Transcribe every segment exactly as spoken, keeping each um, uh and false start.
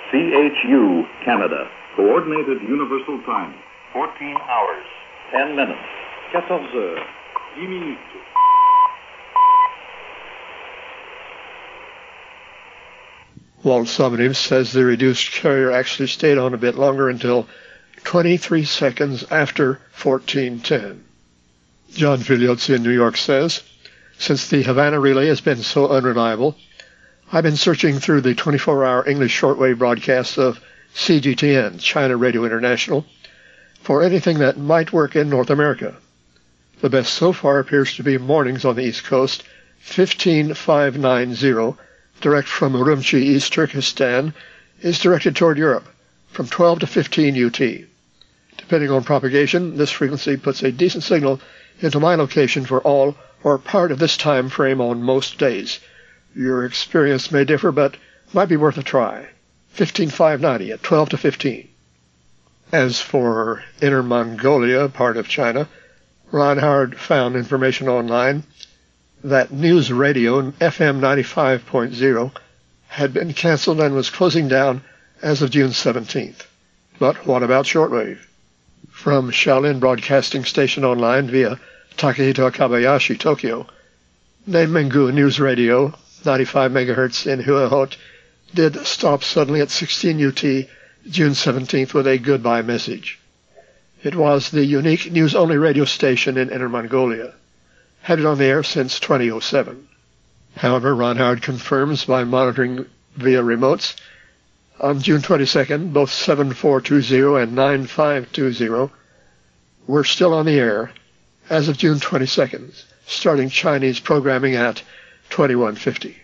C H U, Canada. Coordinated Universal Time. fourteen hours, ten minutes. quatorze heures, dix minutes. Walt Sobonev says the reduced carrier actually stayed on a bit longer until twenty-three seconds after fourteen ten. John Figliozzi in New York says, since the Havana relay has been so unreliable, I've been searching through the twenty-four hour English shortwave broadcasts of C G T N, China Radio International, for anything that might work in North America. The best so far appears to be mornings on the East Coast, fifteen five ninety, direct from Urumqi, East Turkestan, is directed toward Europe, from twelve to fifteen U T. Depending on propagation, this frequency puts a decent signal into my location for all or part of this time frame on most days. Your experience may differ, but might be worth a try. fifteen five ninety at twelve to fifteen. As for Inner Mongolia, part of China, Ron Howard found information online that News Radio F M ninety-five point zero had been canceled and was closing down as of June seventeenth. But what about shortwave? From Shaolin Broadcasting Station Online via Takehito Kabayashi, Tokyo, Neimengu News Radio, ninety-five megahertz in Huehot, did stop suddenly at sixteen U T June seventeenth with a goodbye message. It was the unique news-only radio station in Inner Mongolia, had it on the air since twenty oh seven. However, Ron Howard confirms by monitoring via remotes, on June twenty-second, both seven four two zero and nine five two zero were still on the air as of June twenty-second, starting Chinese programming at twenty-one fifty.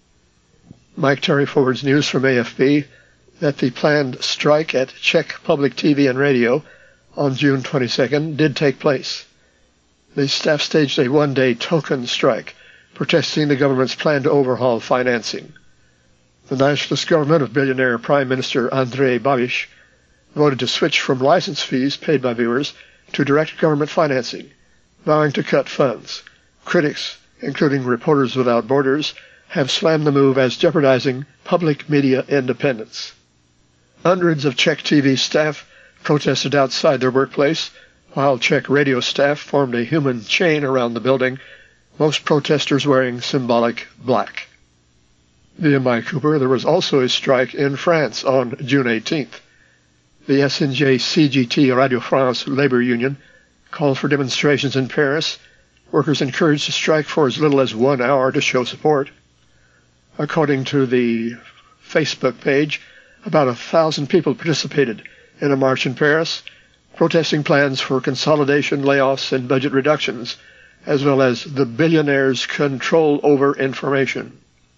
Mike Terry forwards news from A F P that the planned strike at Czech Public T V and Radio on June twenty-second did take place. The staff staged a one-day token strike, protesting the government's plan to overhaul financing. The nationalist government of billionaire Prime Minister Andrej Babiš voted to switch from license fees paid by viewers to direct government financing, vowing to cut funds. Critics, including Reporters Without Borders, have slammed the move as jeopardizing public media independence. Hundreds of Czech T V staff protested outside their workplace, while Czech radio staff formed a human chain around the building, most protesters wearing symbolic black. Via Mike Cooper, there was also a strike in France on June eighteenth. The S N J C G T Radio France labor union called for demonstrations in Paris, workers encouraged to strike for as little as one hour to show support. According to the Facebook page, about a thousand people participated in a march in Paris, protesting plans for consolidation, layoffs, and budget reductions, as well as the billionaires' control over information.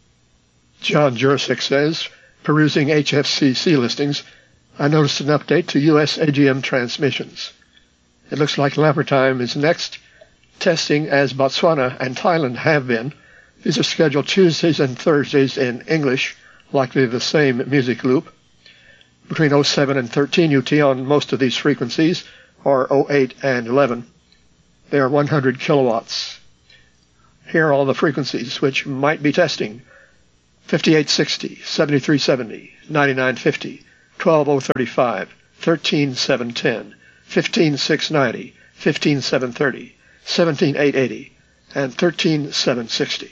John Jurasik says, perusing H F C C listings, I noticed an update to U S A G M transmissions. It looks like Lampertime is next, testing as Botswana and Thailand have been. These are scheduled Tuesdays and Thursdays in English, likely the same music loop. Between oh seven and thirteen U T on most of these frequencies, or oh eight and eleven. They are one hundred kilowatts. Here are all the frequencies which might be testing. fifty-eight sixty, seventy-three seventy, ninety-nine fifty, twelve oh thirty-five, thirteen seven ten, fifteen six ninety, fifteen seven thirty, seventeen eight eighty, and thirteen seven sixty.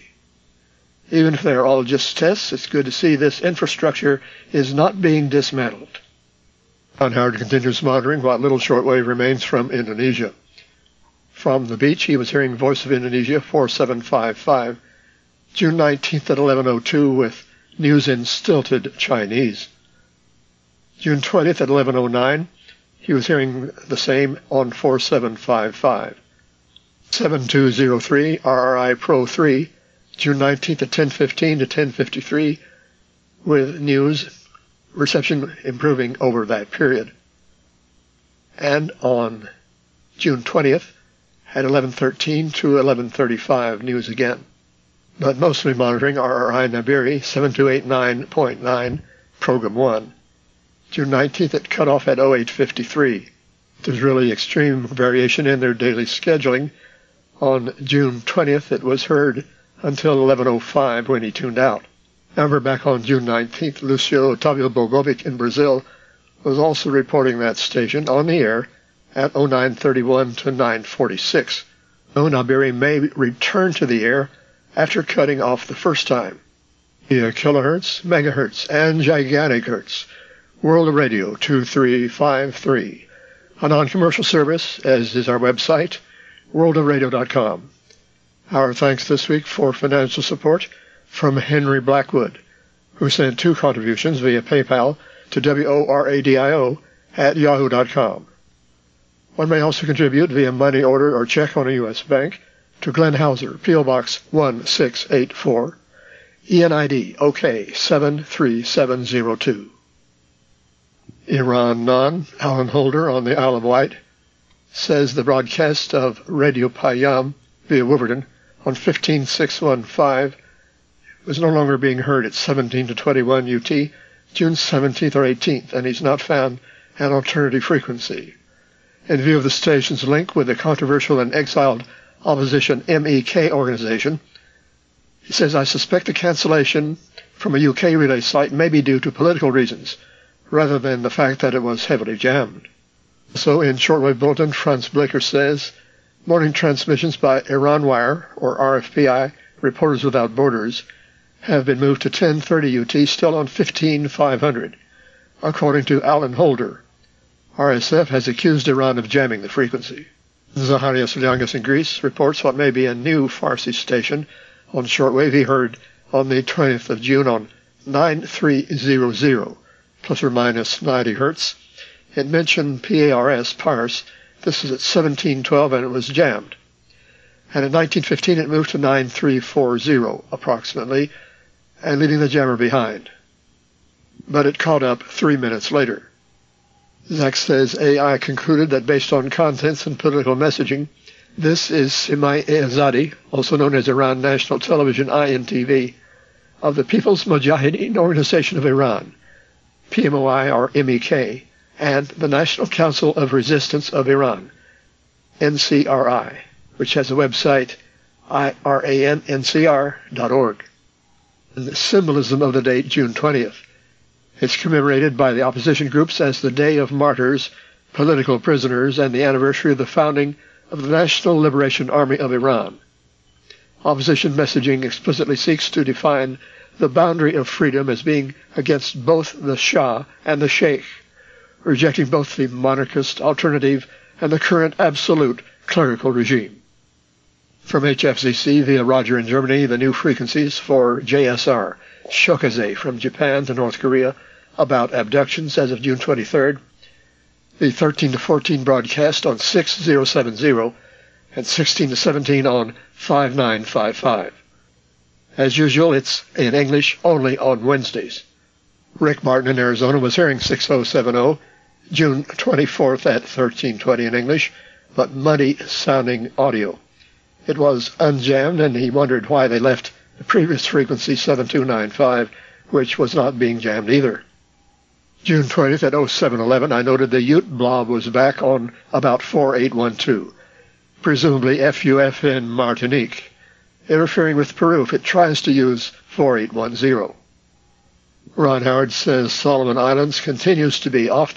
Even if they're all just tests, it's good to see this infrastructure is not being dismantled. Ron Howard continues monitoring what little shortwave remains from Indonesia. From the beach, he was hearing Voice of Indonesia four seven five five, June nineteenth at eleven oh two with news in stilted Chinese. June twentieth at eleven oh nine, he was hearing the same on four seven five five. seven two oh three R R I Pro three, June nineteenth at ten fifteen to ten fifty-three, with news reception improving over that period. And on June twentieth at eleven thirteen to eleven thirty-five, news again. But mostly monitoring R R I Nabiri seven two eight nine point nine, Program one. June nineteenth at cutoff at oh eight fifty-three. There's really extreme variation in their daily scheduling. On June twentieth it was heard until eleven oh five when he tuned out. However, back on June nineteenth, Lucio Otávio Bogovic in Brazil was also reporting that station on the air at oh nine thirty-one to nine forty-six. Oh, now Barry may return to the air after cutting off the first time. Via kilohertz, megahertz, and gigantic hertz. World Radio two three five three. A non-commercial service, as is our website, world of radio dot com. Our thanks this week for financial support from Henry Blackwood, who sent two contributions via PayPal to WORADIO at yahoo dot com. One may also contribute via money order or check on a U S bank to Glenn Hauser, P O Box one six eight four, E N I D O K seven three seven zero two. Iran Non, Alan Holder on the Isle of Wight, says the broadcast of Radio Payam via Wolverton on fifteen six fifteen was no longer being heard at seventeen to twenty-one U T, June seventeenth or eighteenth, and he's not found an alternative frequency. In view of the station's link with the controversial and exiled opposition M E K organization, he says, I suspect the cancellation from a U K relay site may be due to political reasons, rather than the fact that it was heavily jammed. So in Shortwave Bulletin, Franz Blaker says, morning transmissions by Iran Wire, or R F P I, Reporters Without Borders, have been moved to ten thirty U T, still on fifteen five hundred. According to Alan Holder, R S F has accused Iran of jamming the frequency. Zacharias Liangas in Greece reports what may be a new Farsi station on shortwave he heard on the twentieth of June on nine three hundred, plus or minus ninety hertz. It mentioned P A R S, Pars. This is at seventeen twelve and it was jammed. And in nineteen fifteen it moved to nine three four zero approximately, and leaving the jammer behind. But it caught up three minutes later. Zach says A I concluded that based on contents and political messaging, this is Simai Azadi, also known as Iran National Television I N T V, of the People's Mujahideen Organization of Iran, P M O I or M E K, and the National Council of Resistance of Iran, N C R I, which has a website, I R A N N C R dot org. And the symbolism of the date, June twentieth. It's commemorated by the opposition groups as the Day of Martyrs, political prisoners, and the anniversary of the founding of the National Liberation Army of Iran. Opposition messaging explicitly seeks to define the boundary of freedom as being against both the Shah and the Sheikh, rejecting both the monarchist alternative and the current absolute clerical regime. From H F Z C via Roger in Germany, the new frequencies for J S R, Shokaze from Japan to North Korea, about abductions as of June twenty-third, the thirteen to fourteen broadcast on six thousand seventy, and sixteen to seventeen on five nine five five. As usual, it's in English only on Wednesdays. Rick Martin in Arizona was hearing six thousand seventy, June twenty-fourth at thirteen twenty in English, but muddy-sounding audio. It was unjammed, and he wondered why they left the previous frequency seven two nine five, which was not being jammed either. June twentieth at oh seven eleven, I noted the Ute blob was back on about four eight one two, presumably F U F in Martinique, interfering with Peru if it tries to use four eight one zero. Ron Howard says Solomon Islands continues to be off